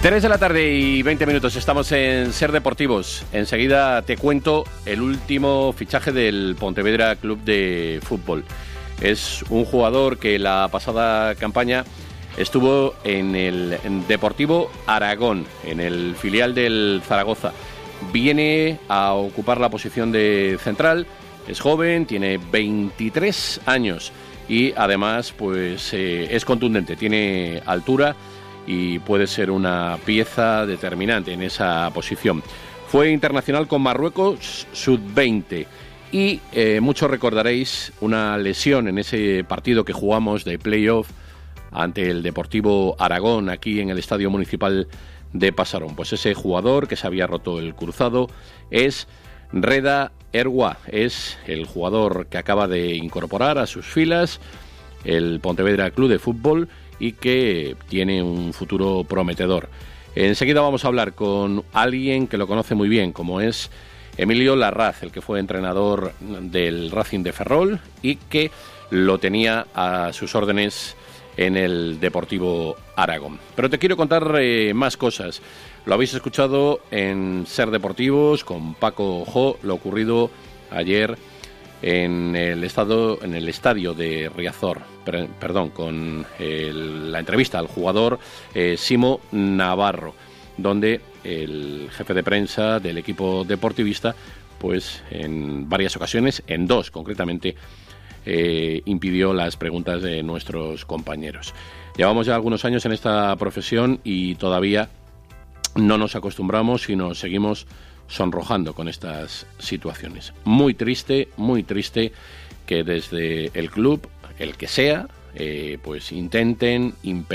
3 de la tarde y 20 minutos, estamos en Ser Deportivos. Enseguida te cuento el último fichaje del Pontevedra Club de Fútbol. Es un jugador que la pasada campaña estuvo en el Deportivo Aragón, en el filial del Zaragoza. Viene a ocupar la posición de central, es joven, tiene 23 años y además pues es contundente, tiene altura y puede ser una pieza determinante en esa posición. Fue internacional con Marruecos sub-20 y muchos recordaréis una lesión en ese partido que jugamos de playoff ante el Deportivo Aragón aquí en el Estadio Municipal de Pasarón. Pues ese jugador que se había roto el cruzado es Reda Erwa, es el jugador que acaba de incorporar a sus filas el Pontevedra Club de Fútbol y que tiene un futuro prometedor. Enseguida vamos a hablar con alguien que lo conoce muy bien, como es Emilio Larraz, el que fue entrenador del Racing de Ferrol y que lo tenía a sus órdenes en el Deportivo Aragón. Pero te quiero contar más cosas. Lo habéis escuchado en Ser Deportivos con Paco Jo, lo ocurrido ayer en el estadio de Riazor, con la entrevista al jugador Simo Navarro, donde el jefe de prensa del equipo deportivista, pues en varias ocasiones, en dos concretamente, impidió las preguntas de nuestros compañeros. Llevamos ya algunos años en esta profesión y todavía no nos acostumbramos y nos seguimos sonrojando con estas situaciones. Muy triste que desde el club, el que sea, pues intenten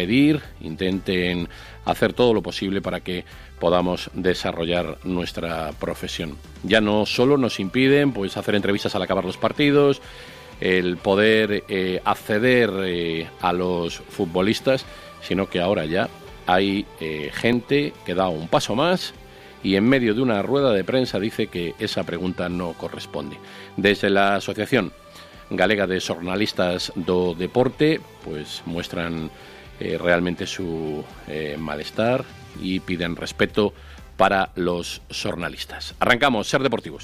hacer todo lo posible para que podamos desarrollar nuestra profesión. Ya no solo nos impiden pues hacer entrevistas al acabar los partidos, el poder acceder a los futbolistas, sino que ahora ya hay gente que da un paso más y en medio de una rueda de prensa dice que esa pregunta no corresponde. Desde la Asociación Galega de Xornalistas do Deporte pues muestran realmente su malestar y piden respeto para los xornalistas. Arrancamos, Ser Deportivos.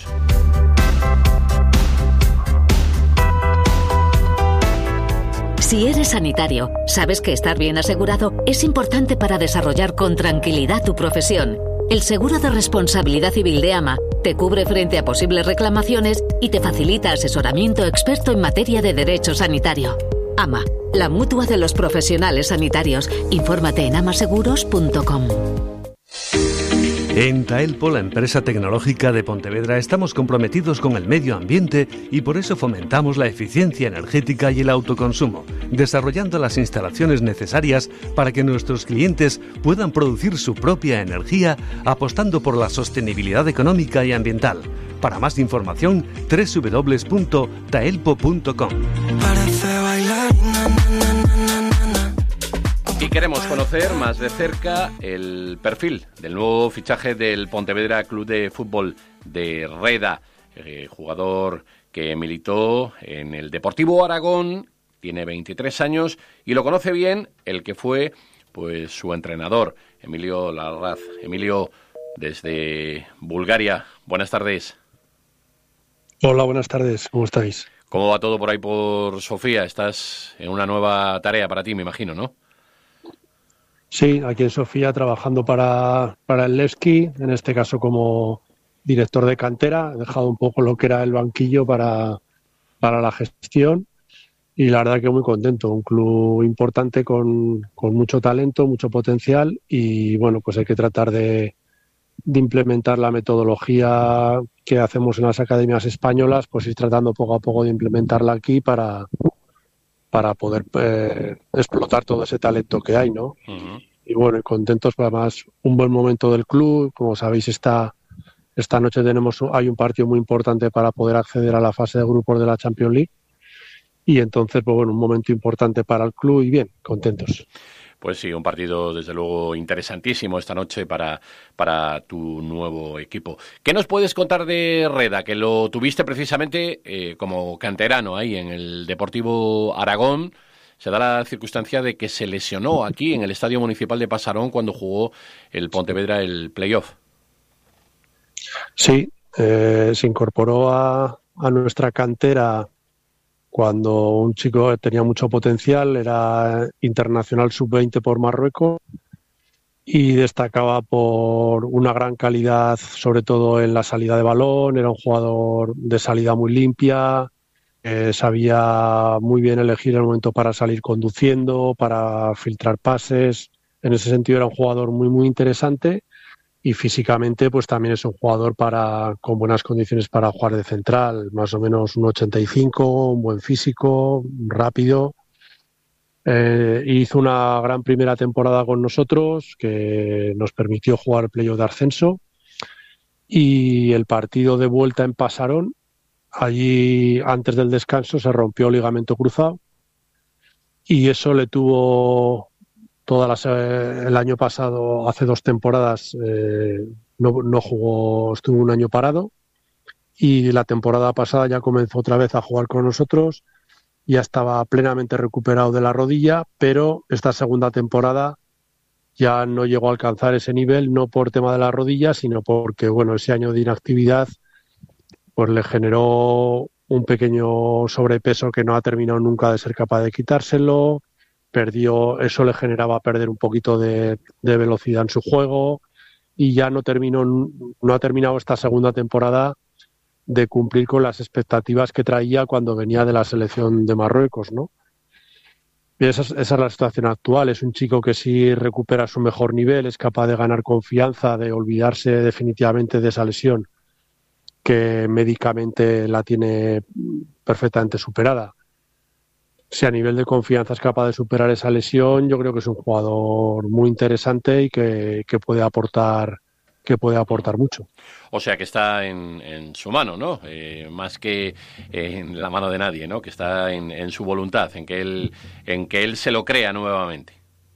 Si eres sanitario, sabes que estar bien asegurado es importante para desarrollar con tranquilidad tu profesión. El seguro de responsabilidad civil de AMA te cubre frente a posibles reclamaciones y te facilita asesoramiento experto en materia de derecho sanitario. AMA, la mutua de los profesionales sanitarios. Infórmate en amaseguros.com. En Taelpo, la empresa tecnológica de Pontevedra, estamos comprometidos con el medio ambiente y por eso fomentamos la eficiencia energética y el autoconsumo, desarrollando las instalaciones necesarias para que nuestros clientes puedan producir su propia energía, apostando por la sostenibilidad económica y ambiental. Para más información, www.taelpo.com. Y queremos conocer más de cerca el perfil del nuevo fichaje del Pontevedra Club de Fútbol de Reda, jugador que militó en el Deportivo Aragón, tiene 23 años y lo conoce bien el que fue pues su entrenador, Emilio Larraz. Emilio, desde Bulgaria, buenas tardes. Hola, buenas tardes, ¿cómo estáis? ¿Cómo va todo por ahí por Sofía? Estás en una nueva tarea para ti, me imagino, ¿no? Sí, aquí en Sofía trabajando para el Levski, en este caso como director de cantera. He dejado un poco lo que era el banquillo para la gestión y la verdad que muy contento. Un club importante con mucho talento, mucho potencial y bueno, pues hay que tratar de implementar la metodología que hacemos en las academias españolas, pues ir tratando poco a poco de implementarla aquí para poder explotar todo ese talento que hay, ¿no? Uh-huh. Y bueno, contentos, además, un buen momento del club. Como sabéis, esta noche hay un partido muy importante para poder acceder a la fase de grupos de la Champions League. Y entonces, pues bueno, un momento importante para el club y bien, contentos. Pues sí, un partido desde luego interesantísimo esta noche para tu nuevo equipo. ¿Qué nos puedes contar de Reda, que lo tuviste precisamente como canterano ahí en el Deportivo Aragón se da la circunstancia de que se lesionó aquí en el Estadio Municipal de Pasarón cuando jugó el Pontevedra el playoff. Sí, se incorporó a nuestra cantera cuando un chico tenía mucho potencial, era internacional sub-20 por Marruecos y destacaba por una gran calidad, sobre todo en la salida de balón. Era un jugador de salida muy limpia, sabía muy bien elegir el momento para salir conduciendo, para filtrar pases. En ese sentido era un jugador muy, muy interesante. Y físicamente pues también es un jugador con buenas condiciones para jugar de central, más o menos un 85, un buen físico, rápido. Hizo una gran primera temporada con nosotros que nos permitió jugar el playoff de ascenso, y el partido de vuelta en Pasarón, allí antes del descanso se rompió el ligamento cruzado y eso le tuvo... el año pasado, hace 2 temporadas, no jugó, estuvo un año parado, y la temporada pasada ya comenzó otra vez a jugar con nosotros, ya estaba plenamente recuperado de la rodilla, pero esta segunda temporada ya no llegó a alcanzar ese nivel, no por tema de la rodilla, sino porque ese año de inactividad pues le generó un pequeño sobrepeso que no ha terminado nunca de ser capaz de quitárselo. Eso le generaba perder un poquito de velocidad en su juego, y ya no ha terminado esta segunda temporada de cumplir con las expectativas que traía cuando venía de la selección de Marruecos, ¿no? Y esa es la situación actual. Es un chico que sí recupera su mejor nivel, es capaz de ganar confianza, de olvidarse definitivamente de esa lesión que médicamente la tiene perfectamente superada. Si a nivel de confianza es capaz de superar esa lesión, yo creo que es un jugador muy interesante y que puede aportar mucho. O sea que está en su mano, ¿no? Más que en la mano de nadie, ¿no? Que está en su voluntad, en que él se lo crea nuevamente.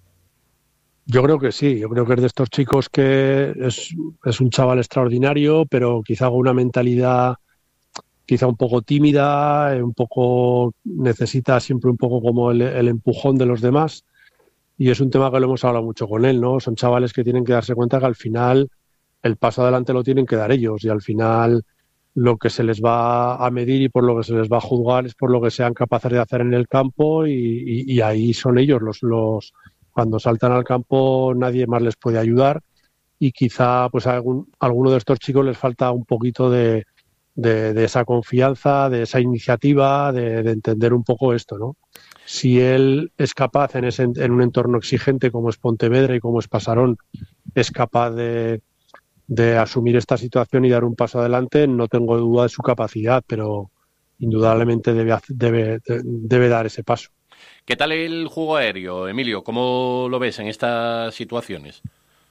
Yo creo que sí, yo creo que es de estos chicos que es un chaval extraordinario, pero quizá con una mentalidad quizá un poco tímida, necesita siempre un poco como el empujón de los demás, y es un tema que lo hemos hablado mucho con él, ¿no? Son chavales que tienen que darse cuenta que al final el paso adelante lo tienen que dar ellos, y al final lo que se les va a medir y por lo que se les va a juzgar es por lo que sean capaces de hacer en el campo, y ahí son ellos los cuando saltan al campo nadie más les puede ayudar, y quizá pues a alguno de estos chicos les falta un poquito de esa confianza, de esa iniciativa, de entender un poco esto, ¿no? Si él es capaz en un entorno exigente como es Pontevedra y como es Pasarón, es capaz de asumir esta situación y dar un paso adelante, no tengo duda de su capacidad, pero indudablemente debe dar ese paso. ¿Qué tal el juego aéreo, Emilio? ¿Cómo lo ves en estas situaciones?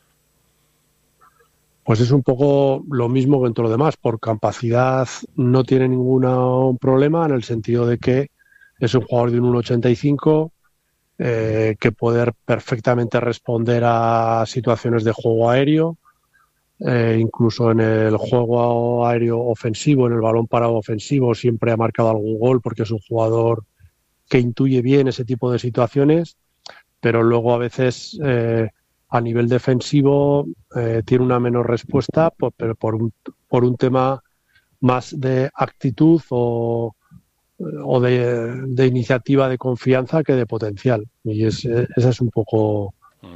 Pues es un poco lo mismo que en todo lo demás. Por capacidad no tiene ningún problema, en el sentido de que es un jugador de un 1,85 que puede perfectamente responder a situaciones de juego aéreo, incluso en el juego aéreo ofensivo, en el balón parado ofensivo, siempre ha marcado algún gol porque es un jugador que intuye bien ese tipo de situaciones, pero luego a veces... a nivel defensivo tiene una menor respuesta, pero por un tema más de actitud o de iniciativa, de confianza, que de potencial. Y esa es un poco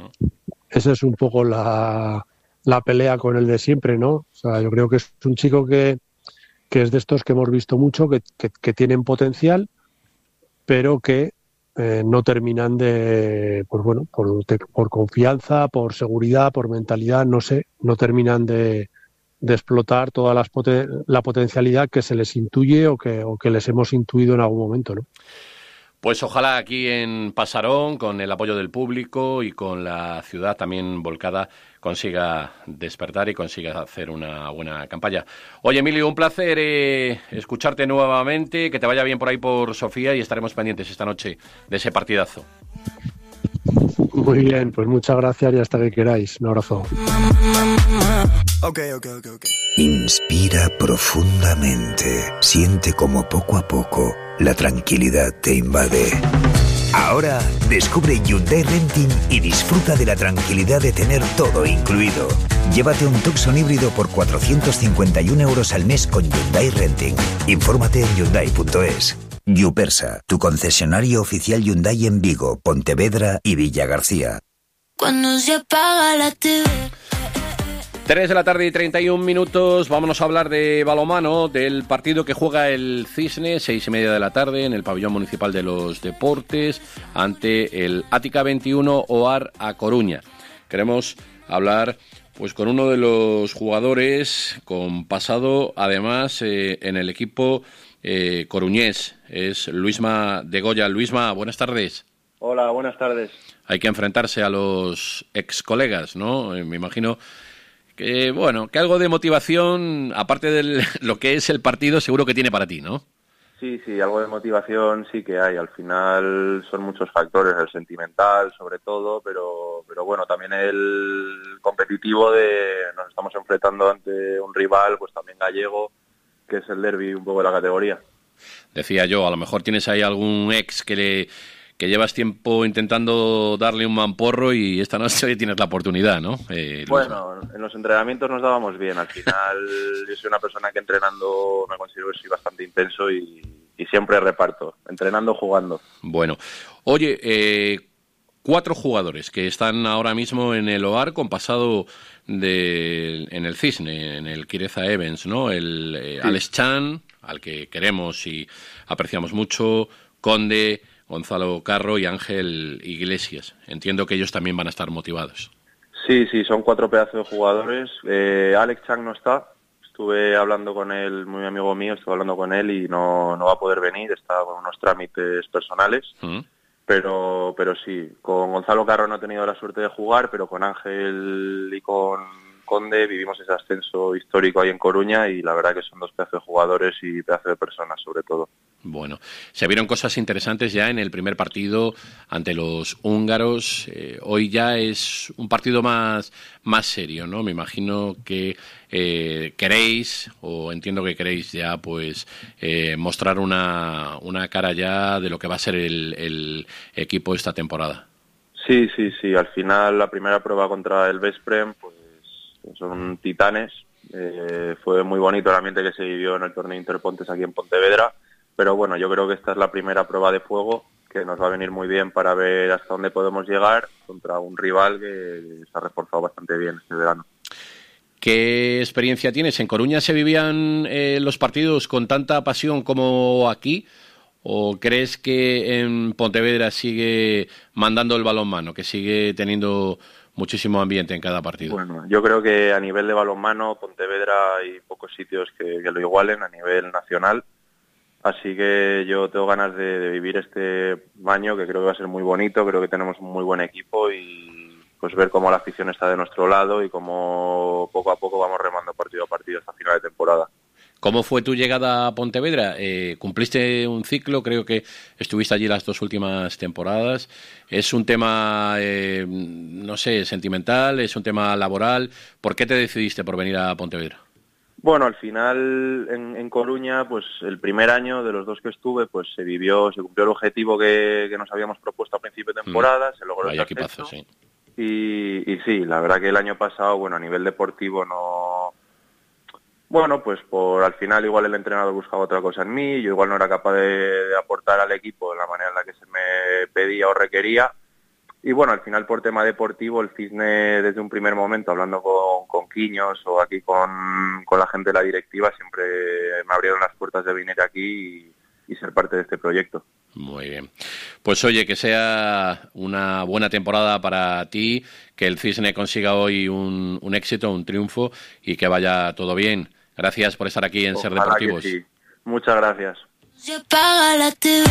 la pelea con el de siempre, ¿no? O sea, yo creo que es un chico que es de estos que hemos visto mucho, que tienen potencial, pero que no terminan por confianza, por seguridad, por mentalidad, no terminan de explotar toda la potencialidad que se les intuye o que les hemos intuido en algún momento, ¿no? Pues ojalá aquí en Pasarón, con el apoyo del público y con la ciudad también volcada, consiga despertar y consiga hacer una buena campaña. Oye, Emilio, un placer escucharte nuevamente, que te vaya bien por ahí por Sofía, y estaremos pendientes esta noche de ese partidazo. Muy bien, pues muchas gracias y hasta que queráis. Un abrazo. Okay. Inspira profundamente. Siente como poco a poco la tranquilidad te invade. Ahora descubre Hyundai Renting y disfruta de la tranquilidad de tener todo incluido. Llévate un Tucson híbrido por 451 € al mes con Hyundai Renting. Infórmate en Hyundai.es. Yupersa, tu concesionario oficial Hyundai en Vigo, Pontevedra y Villagarcía. Cuando se apaga la TV. 3 de la tarde y 31 minutos, vámonos a hablar de balonmano, del partido que juega el Cisne, 6:30 de la tarde, en el pabellón municipal de los deportes, ante el Ática 21 OAR A Coruña. Queremos hablar pues con uno de los jugadores con pasado, además, en el equipo coruñés, es Luisma de Goya. Luisma, buenas tardes. Hola, buenas tardes. Hay que enfrentarse a los ex colegas, ¿no? Me imagino que, bueno, que algo de motivación, aparte de lo que es el partido, seguro que tiene para ti, ¿no? Sí, algo de motivación sí que hay. Al final son muchos factores, el sentimental sobre todo, pero bueno, también el competitivo nos estamos enfrentando ante un rival, pues también gallego, que es el derbi un poco de la categoría. Decía yo, a lo mejor tienes ahí algún ex que llevas tiempo intentando darle un mamporro y esta noche tienes la oportunidad, ¿no? Bueno, en los entrenamientos nos dábamos bien. Al final yo soy una persona que entrenando me considero que soy bastante intenso y siempre reparto, entrenando, jugando. Bueno, oye, 4 jugadores que están ahora mismo en el OAR con pasado en el Cisne, en el Quireza Evans, ¿no? Sí. Alex Chan, al que queremos y apreciamos mucho, Conde, Gonzalo Carro y Ángel Iglesias. Entiendo que ellos también van a estar motivados. Sí, son 4 pedazos de jugadores. Alex Chang no está. Estuve hablando con él, muy amigo mío, estuve hablando con él y no va a poder venir. Está con unos trámites personales. Pero sí, con Gonzalo Carro no he tenido la suerte de jugar, pero con Ángel y con Conde vivimos ese ascenso histórico ahí en Coruña y la verdad que son 2 pedazos de jugadores y pedazos de personas sobre todo. Bueno, se vieron cosas interesantes ya en el primer partido ante los húngaros. Hoy ya es un partido más serio, ¿no? Me imagino que queréis, o entiendo que queréis ya, pues mostrar una cara ya de lo que va a ser el equipo esta temporada. Sí. Al final la primera prueba contra el Vesprem, pues son titanes. Fue muy bonito el ambiente que se vivió en el torneo Interpontes aquí en Pontevedra. Pero bueno, yo creo que esta es la primera prueba de fuego que nos va a venir muy bien para ver hasta dónde podemos llegar contra un rival que se ha reforzado bastante bien este verano. ¿Qué experiencia tienes? ¿En Coruña se vivían los partidos con tanta pasión como aquí? ¿O crees que en Pontevedra sigue mandando el balonmano, que sigue teniendo muchísimo ambiente en cada partido? Bueno, yo creo que a nivel de balonmano, Pontevedra hay pocos sitios que lo igualen a nivel nacional. Así que yo tengo ganas de vivir este año, que creo que va a ser muy bonito, creo que tenemos un muy buen equipo y pues ver cómo la afición está de nuestro lado y cómo poco a poco vamos remando partido a partido hasta final de temporada. ¿Cómo fue tu llegada a Pontevedra? Cumpliste un ciclo, creo que estuviste allí las 2 últimas temporadas. ¿Es un tema, no sé, sentimental? ¿Es un tema laboral? ¿Por qué te decidiste por venir a Pontevedra? Bueno, al final en Coruña, pues el primer año de los 2 que estuve, pues se cumplió el objetivo que nos habíamos propuesto a principio de temporada, se logró el ascenso. Sí. Y sí, la verdad que el año pasado, bueno, a nivel deportivo no... Bueno, pues al final igual el entrenador buscaba otra cosa en mí, yo igual no era capaz de aportar al equipo de la manera en la que se me pedía o requería. Y bueno, al final por tema deportivo, el Cisne desde un primer momento, hablando con Quiños o aquí con la gente de la directiva, siempre me abrieron las puertas de venir aquí y ser parte de este proyecto. Muy bien. Pues oye, que sea una buena temporada para ti, que el Cisne consiga hoy un éxito, un triunfo y que vaya todo bien. Gracias por estar aquí en Ser Deportivos. Sí. Muchas gracias. Se apaga la TV,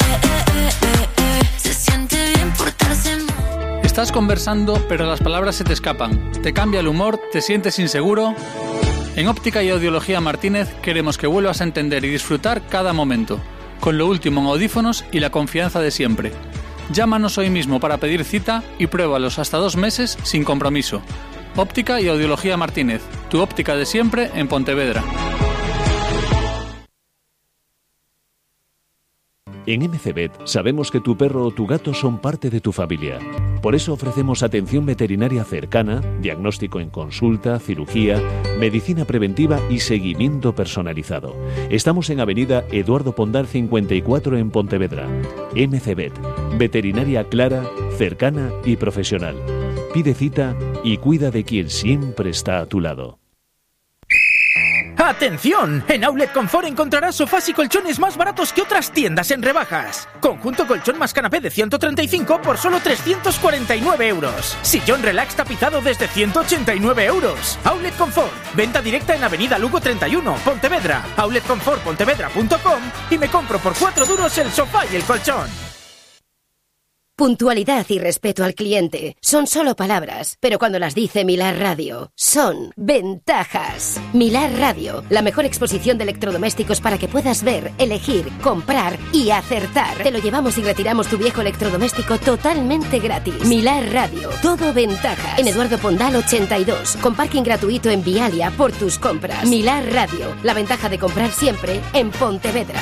se siente bien portarse mal. Estás conversando, pero las palabras se te escapan. Te cambia el humor, te sientes inseguro. En Óptica y Audiología Martínez queremos que vuelvas a entender y disfrutar cada momento, con lo último en audífonos y la confianza de siempre. Llámanos hoy mismo para pedir cita y pruébalos hasta 2 meses sin compromiso. Óptica y Audiología Martínez, tu óptica de siempre en Pontevedra. En MCVet sabemos que tu perro o tu gato son parte de tu familia. Por eso ofrecemos atención veterinaria cercana, diagnóstico en consulta, cirugía, medicina preventiva y seguimiento personalizado. Estamos en Avenida Eduardo Pondal 54 en Pontevedra. MCVet, veterinaria clara, cercana y profesional. Pide cita y cuida de quien siempre está a tu lado. ¡Atención! En Outlet Confort encontrarás sofás y colchones más baratos que otras tiendas en rebajas. Conjunto colchón más canapé de 135 por solo 349 euros. Sillón relax tapizado desde 189 euros. Outlet Confort. Venta directa en Avenida Lugo 31, Pontevedra. outletconfortpontevedra.com y me compro por 4 duros el sofá y el colchón. Puntualidad y respeto al cliente son solo palabras, pero cuando las dice Milar Radio, son ventajas. Milar Radio, la mejor exposición de electrodomésticos para que puedas ver, elegir, comprar y acertar. Te lo llevamos y retiramos tu viejo electrodoméstico totalmente gratis. Milar Radio, todo ventajas. En Eduardo Pondal 82, con parking gratuito en Vialia por tus compras. Milar Radio, la ventaja de comprar siempre en Pontevedra.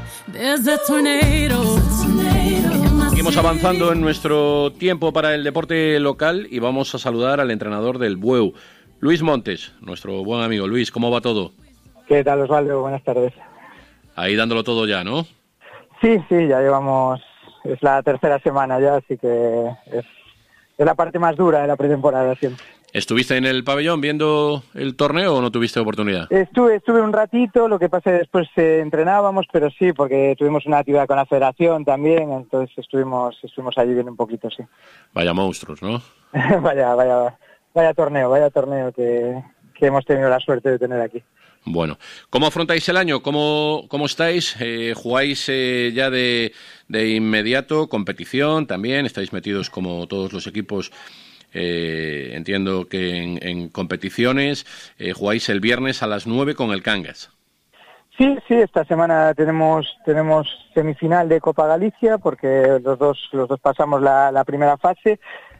Seguimos avanzando en nuestro tiempo para el deporte local y vamos a saludar al entrenador del Bueu, Luis Montes, nuestro buen amigo. Luis, ¿cómo va todo? ¿Qué tal, Osvaldo? Buenas tardes. Ahí dándolo todo ya, ¿no? Sí, ya llevamos, es la tercera semana ya, así que es la parte más dura de la pretemporada siempre. ¿Estuviste en el pabellón viendo el torneo o no tuviste oportunidad? Estuve un ratito, lo que pasa es que después entrenábamos, pero sí, porque tuvimos una actividad con la federación también, entonces estuvimos allí viendo un poquito, sí. Vaya monstruos, ¿no? vaya torneo que hemos tenido la suerte de tener aquí. Bueno, ¿cómo afrontáis el año? ¿Cómo estáis? ¿Jugáis ya de inmediato? ¿Competición también? ¿Estáis metidos como todos los equipos? Entiendo que en competiciones jugáis el viernes a las 9 con el Cangas. Sí, esta semana tenemos semifinal de Copa Galicia porque los dos pasamos la primera fase.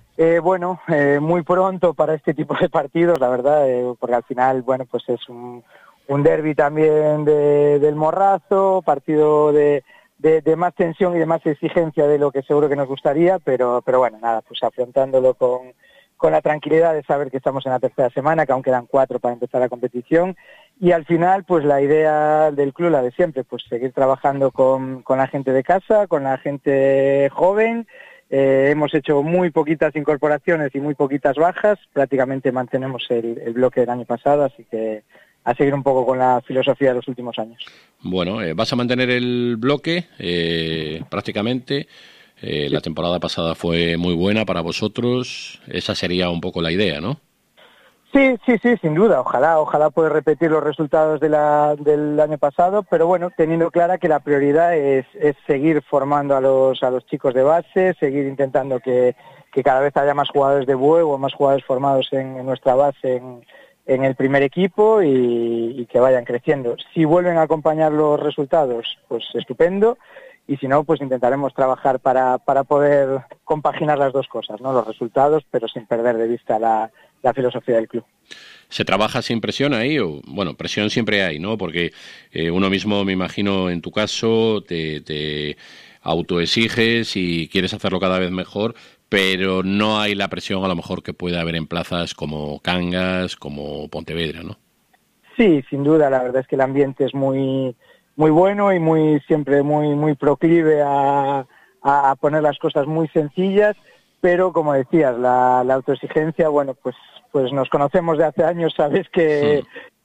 Muy pronto para este tipo de partidos, la verdad, porque al final, pues es un derbi también del Morrazo, partido de más tensión y de más exigencia de lo que seguro que nos gustaría, pero bueno, nada, pues afrontándolo con la tranquilidad de saber que estamos en la tercera semana, que aún quedan 4 para empezar la competición, y al final, pues la idea del club, la de siempre, pues seguir trabajando con la gente de casa, con la gente joven. Hemos hecho muy poquitas incorporaciones y muy poquitas bajas, prácticamente mantenemos el bloque del año pasado, así que a seguir un poco con la filosofía de los últimos años. Bueno, vas a mantener el bloque prácticamente. La temporada pasada fue muy buena para vosotros. Esa sería un poco la idea, ¿no? Sí, sin duda. Ojalá poder repetir los resultados del año pasado, pero bueno, teniendo clara que la prioridad es seguir formando a los chicos de base, seguir intentando que cada vez haya más jugadores de Bueu o más jugadores formados en nuestra base en el primer equipo y que vayan creciendo. Si vuelven a acompañar los resultados, pues estupendo. Y si no, pues intentaremos trabajar para poder compaginar las dos cosas, ¿no? Los resultados, pero sin perder de vista la filosofía del club. ¿Se trabaja sin presión ahí? Bueno, presión siempre hay, ¿no? Porque uno mismo, me imagino, en tu caso, te autoexiges y quieres hacerlo cada vez mejor, pero no hay la presión a lo mejor que puede haber en plazas como Cangas, como Pontevedra, ¿no? Sí, sin duda. La verdad es que el ambiente es muy bueno y siempre muy proclive a poner las cosas muy sencillas, pero como decías, la autoexigencia, bueno, pues nos conocemos de hace años, sabes que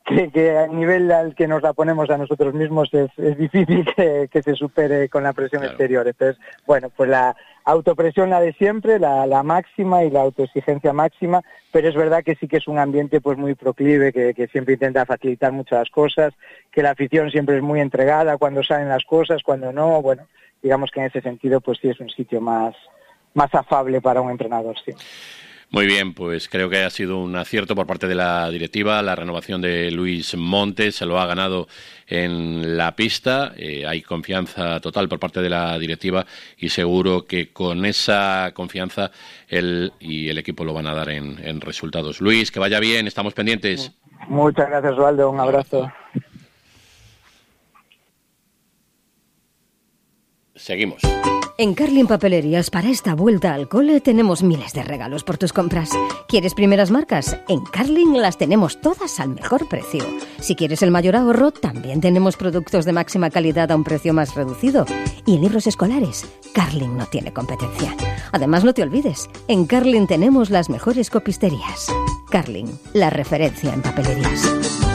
al nivel al que nos la ponemos a nosotros mismos es difícil que se supere con la presión exterior. Entonces, bueno, pues la autopresión la de siempre, la máxima y la autoexigencia máxima, pero es verdad que sí que es un ambiente pues muy proclive, que siempre intenta facilitar muchas las cosas, que la afición siempre es muy entregada cuando salen las cosas, cuando no, bueno, digamos que en ese sentido pues sí es un sitio más afable para un entrenador, sí. Muy bien, pues creo que ha sido un acierto por parte de la directiva. La renovación de Luis Montes se lo ha ganado en la pista. Hay confianza total por parte de la directiva y seguro que con esa confianza él y el equipo lo van a dar en resultados. Luis, que vaya bien, estamos pendientes. Muchas gracias, Osvaldo. Un abrazo. Seguimos. En Carling Papelerías, para esta vuelta al cole, tenemos miles de regalos por tus compras. ¿Quieres primeras marcas? En Carling las tenemos todas al mejor precio. Si quieres el mayor ahorro, también tenemos productos de máxima calidad a un precio más reducido. Y en libros escolares, Carling no tiene competencia. Además, no te olvides, en Carling tenemos las mejores copisterías. Carling, la referencia en papelerías.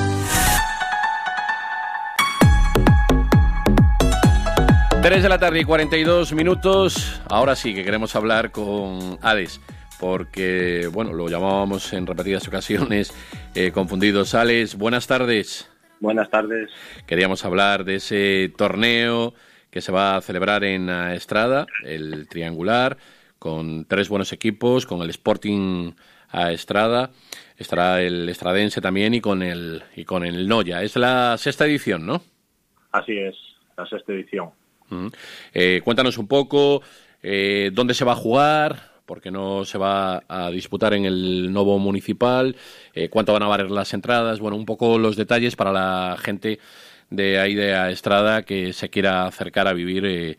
3 de la tarde y 42 minutos. Ahora sí que queremos hablar con Alex, porque, bueno, lo llamábamos en repetidas ocasiones confundidos. Alex, buenas tardes. Buenas tardes. Queríamos hablar de ese torneo que se va a celebrar en Aestrada, el triangular, con 3 buenos equipos, con el Sporting Aestrada, estará el Estradense también y con el Noya. Es la 6ª edición, ¿no? Así es, la 6ª edición. Cuéntanos un poco dónde se va a jugar, porque no se va a disputar en el Novo Municipal, cuánto van a valer las entradas, bueno, un poco los detalles para la gente de ahí de Aestrada que se quiera acercar a vivir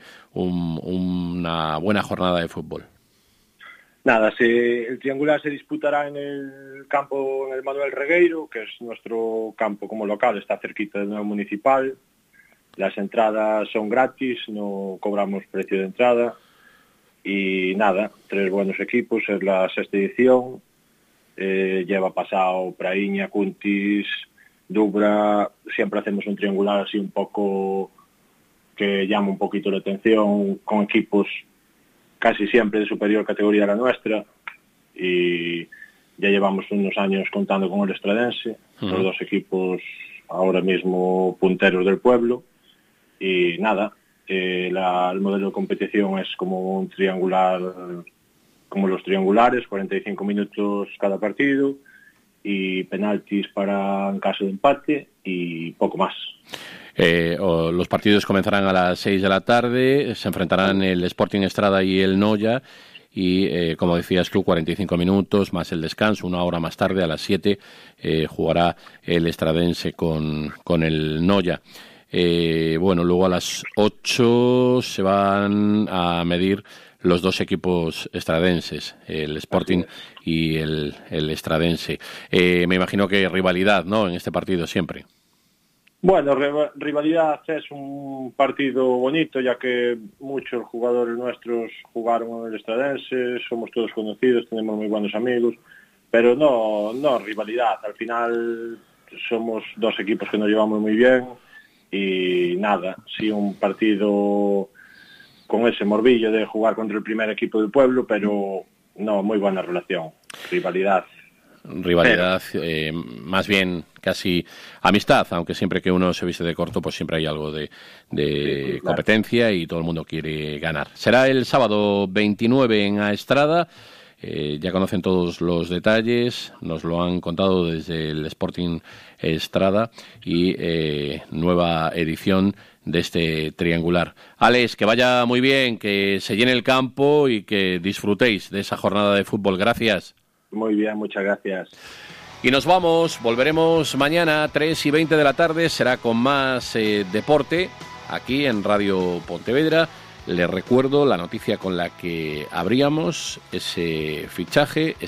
una buena jornada de fútbol. Nada, el triangular se disputará en el campo, en el Manuel Regueiro, que es nuestro campo como local, está cerquita del Novo Municipal. Las entradas son gratis, no cobramos precio de entrada y nada, 3 buenos equipos, es la 6ª edición, lleva pasado Praíña, Cuntis, Dubra, siempre hacemos un triangular así un poco que llama un poquito la atención, con equipos casi siempre de superior categoría a la nuestra y ya llevamos unos años contando con el Estradense, los 2 equipos ahora mismo punteros del pueblo. Y nada, el modelo de competición es como un triangular, como los triangulares, 45 minutos cada partido y penaltis en caso de empate y poco más. Los partidos comenzarán a las 6 de la tarde, se enfrentarán el Sporting Estrada y el Noya y, como decías tú, 45 minutos más el descanso, 1 hora más tarde, a las 7, jugará el Estradense con el Noya. Bueno, luego a las 8 se van a medir los 2 equipos estradenses, el Sporting y el Estradense. Me imagino que rivalidad, ¿no?, en este partido siempre. Bueno, rivalidad, es un partido bonito, ya que muchos jugadores nuestros jugaron en el Estradense, somos todos conocidos, tenemos muy buenos amigos, pero no rivalidad. Al final somos 2 equipos que nos llevamos muy bien. Y nada, sí, un partido con ese morbillo de jugar contra el primer equipo del pueblo, pero no, muy buena relación, rivalidad, más bien casi amistad, aunque siempre que uno se viste de corto, pues siempre hay algo de sí, competencia, y todo el mundo quiere ganar. Será el sábado 29 en Aestrada. Ya conocen todos los detalles, nos lo han contado desde el Sporting Estrada y nueva edición de este triangular. Alex, que vaya muy bien, que se llene el campo y que disfrutéis de esa jornada de fútbol. Gracias. Muy bien, muchas gracias. Y nos vamos, volveremos mañana 3:20 de la tarde, será con más deporte aquí en Radio Pontevedra. Les recuerdo la noticia con la que abríamos ese fichaje.